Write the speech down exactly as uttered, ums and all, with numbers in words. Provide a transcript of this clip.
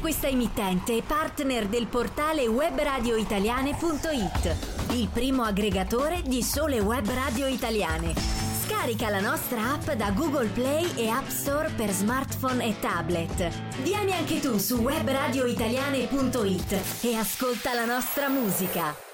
questa emittente è partner del portale webradioitaliane punto it, il primo aggregatore di sole web radio italiane. Scarica la nostra app da Google Play e App Store per smartphone e tablet. Vieni anche tu su webradioitaliane punto it e ascolta la nostra musica.